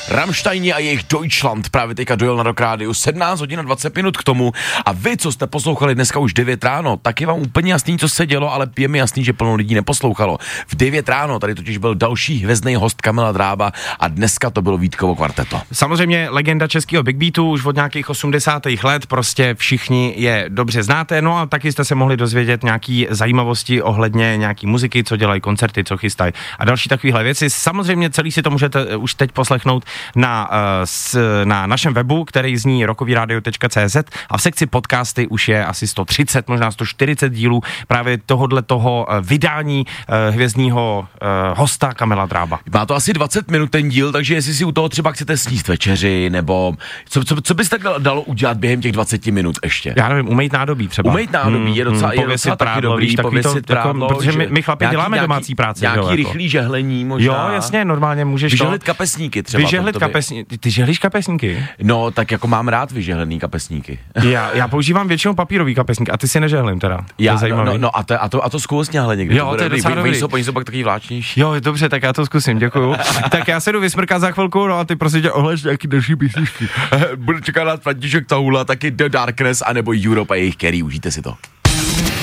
Rammsteini a jejich Deutschland právě teďka dojel na Rock Rádiu, 17 hodin a 20 minut k tomu. A vy, co jste poslouchali dneska už 9 ráno, tak je vám úplně jasný, co se dělo, ale je mi jasný, že plno lidí neposlouchalo. V 9 ráno tady totiž byl další hvězdný host Kamila Drába a dneska to bylo Vítkovo kvarteto. Samozřejmě legenda českého Big Beatu už od nějakých 80. let, prostě všichni je dobře znáte, no a taky jste se mohli dozvědět nějaký zajímavosti ohledně nějaký muziky, co dělají, koncerty, co chystají a další takovéhle věci. Samozřejmě celý si to můžete už teď poslechnout na našem webu, který zní rockovyradio.cz a v sekci podcasty už je asi 130, možná 140 dílů právě toho vydání hvězdního hosta Kamila Drába. Má to asi 20 minut ten díl, takže jestli si u toho třeba chcete sníst večeři, nebo co byste dalo udělat během těch 20 minut ještě? Já nevím, umýt nádobí třeba. Umýt nádobí je docela taky dobrý, pověsit prádlo, protože my chlapi děláme domácí práci. Nějaký rychlý žehlení možná. Jo, jasně, normálně můžeš vyžehlit kapesníky třeba. Vyžehlit kapesníky. Ty žehlíš kapesníky? No, tak jako mám rád vyžehlený kapesníky. Já používám většinou papírový kapesník a ty si nežehlím teda. A to zkus něhle někdy. Jo, to je docela dobrý. Oni jsou pak takový vláčnější. Jo, dobře, tak já to zkusím, děkuju. Tak já se jdu vysmrkat za chvilku, no a ty prostě tě ohleš nějaký další písničky. Budu čekat na František Tahula, taky The Darkness, anebo Europe a jejich Kerry, užijte si to.